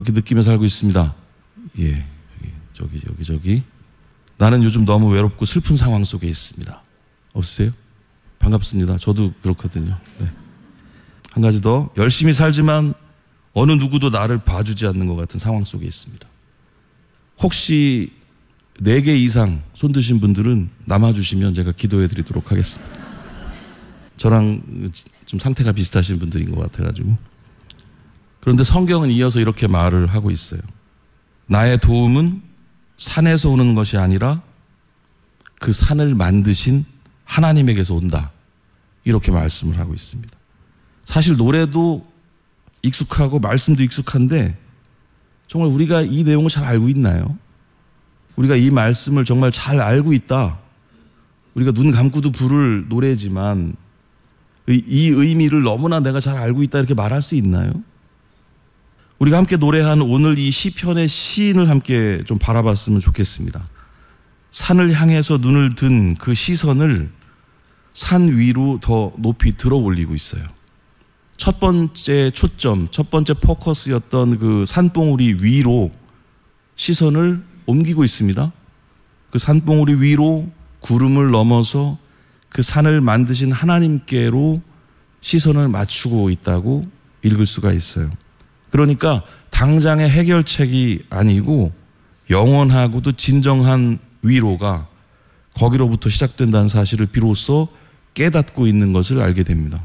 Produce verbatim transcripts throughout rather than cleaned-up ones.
그렇게 느끼며 살고 있습니다. 예, 저기 저기 저기 나는 요즘 너무 외롭고 슬픈 상황 속에 있습니다. 없으세요? 반갑습니다. 저도 그렇거든요. 네. 한 가지 더, 열심히 살지만 어느 누구도 나를 봐주지 않는 것 같은 상황 속에 있습니다. 혹시 네 개 이상 손 드신 분들은 남아주시면 제가 기도해 드리도록 하겠습니다. 저랑 좀 상태가 비슷하신 분들인 것 같아가지고. 그런데 성경은 이어서 이렇게 말을 하고 있어요. 나의 도움은 산에서 오는 것이 아니라 그 산을 만드신 하나님에게서 온다. 이렇게 말씀을 하고 있습니다. 사실 노래도 익숙하고 말씀도 익숙한데 정말 우리가 이 내용을 잘 알고 있나요? 우리가 이 말씀을 정말 잘 알고 있다. 우리가 눈 감고도 부를 노래지만 이 의미를 너무나 내가 잘 알고 있다 이렇게 말할 수 있나요? 우리가 함께 노래한 오늘 이 시편의 시인을 함께 좀 바라봤으면 좋겠습니다. 산을 향해서 눈을 든 그 시선을 산 위로 더 높이 들어 올리고 있어요. 첫 번째 초점, 첫 번째 포커스였던 그 산봉우리 위로 시선을 옮기고 있습니다. 그 산봉우리 위로 구름을 넘어서 그 산을 만드신 하나님께로 시선을 맞추고 있다고 읽을 수가 있어요. 그러니까 당장의 해결책이 아니고 영원하고도 진정한 위로가 거기로부터 시작된다는 사실을 비로소 깨닫고 있는 것을 알게 됩니다.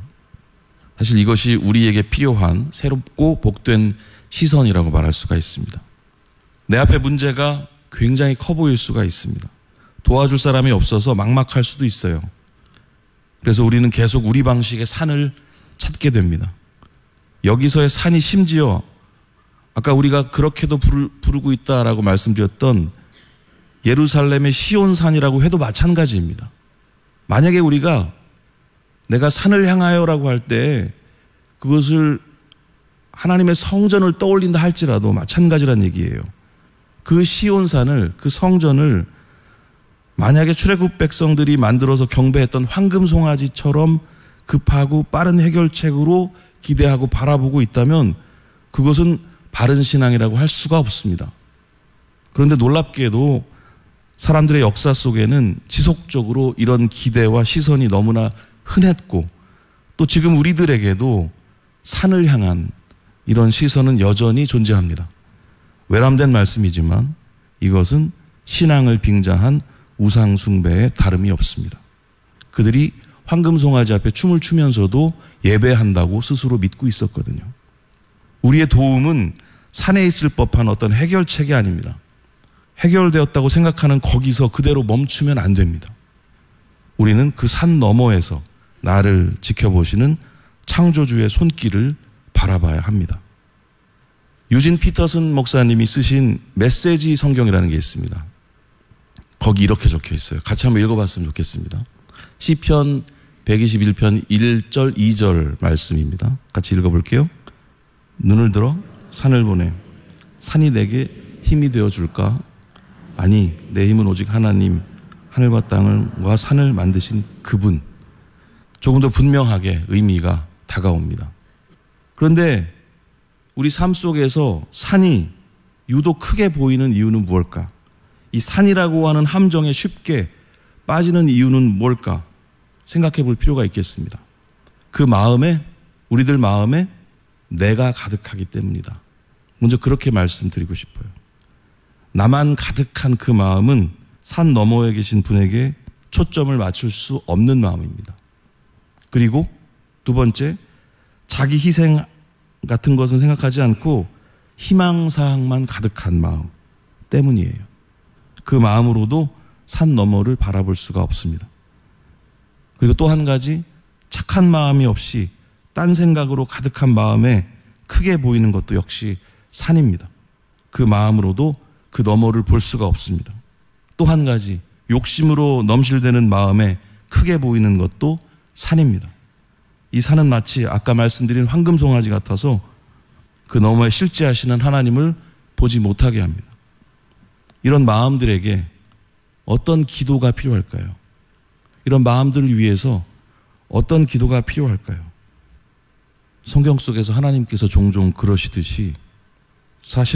사실 이것이 우리에게 필요한 새롭고 복된 시선이라고 말할 수가 있습니다. 내 앞에 문제가 굉장히 커 보일 수가 있습니다. 도와줄 사람이 없어서 막막할 수도 있어요. 그래서 우리는 계속 우리 방식의 산을 찾게 됩니다. 여기서의 산이 심지어 아까 우리가 그렇게도 부르고 있다라고 말씀드렸던 예루살렘의 시온산이라고 해도 마찬가지입니다. 만약에 우리가 내가 산을 향하여라고 할 때 그것을 하나님의 성전을 떠올린다 할지라도 마찬가지란 얘기예요. 그 시온산을, 그 성전을 만약에 출애굽 백성들이 만들어서 경배했던 황금송아지처럼 급하고 빠른 해결책으로 기대하고 바라보고 있다면 그것은 바른 신앙이라고 할 수가 없습니다. 그런데 놀랍게도 사람들의 역사 속에는 지속적으로 이런 기대와 시선이 너무나 흔했고 또 지금 우리들에게도 산을 향한 이런 시선은 여전히 존재합니다. 외람된 말씀이지만 이것은 신앙을 빙자한 우상 숭배에 다름이 없습니다. 그들이 황금송아지 앞에 춤을 추면서도 예배한다고 스스로 믿고 있었거든요. 우리의 도움은 산에 있을 법한 어떤 해결책이 아닙니다. 해결되었다고 생각하는 거기서 그대로 멈추면 안 됩니다. 우리는 그 산 너머에서 나를 지켜보시는 창조주의 손길을 바라봐야 합니다. 유진 피터슨 목사님이 쓰신 메시지 성경이라는 게 있습니다. 거기 이렇게 적혀 있어요. 같이 한번 읽어봤으면 좋겠습니다. 시편 백이십일 편 일 절 이 절 말씀입니다. 같이 읽어볼게요. 눈을 들어 산을 보내. 산이 내게 힘이 되어줄까? 아니, 내 힘은 오직 하나님, 하늘과 땅과 산을 만드신 그분. 조금 더 분명하게 의미가 다가옵니다. 그런데 우리 삶 속에서 산이 유독 크게 보이는 이유는 무엇일까? 이 산이라고 하는 함정에 쉽게 빠지는 이유는 뭘까? 생각해 볼 필요가 있겠습니다. 그 마음에, 우리들 마음에 내가 가득하기 때문이다. 먼저 그렇게 말씀드리고 싶어요. 나만 가득한 그 마음은 산 너머에 계신 분에게 초점을 맞출 수 없는 마음입니다. 그리고 두 번째, 자기 희생 같은 것은 생각하지 않고 희망사항만 가득한 마음 때문이에요. 그 마음으로도 산 너머를 바라볼 수가 없습니다. 그리고 또 한 가지, 착한 마음이 없이 딴 생각으로 가득한 마음에 크게 보이는 것도 역시 산입니다. 그 마음으로도 그 너머를 볼 수가 없습니다. 또 한 가지, 욕심으로 넘실대는 마음에 크게 보이는 것도 산입니다. 이 산은 마치 아까 말씀드린 황금송아지 같아서 그 너머에 실제하시는 하나님을 보지 못하게 합니다. 이런 마음들에게 어떤 기도가 필요할까요? 이런 마음들을 위해서 어떤 기도가 필요할까요? 성경 속에서 하나님께서 종종 그러시듯이 사실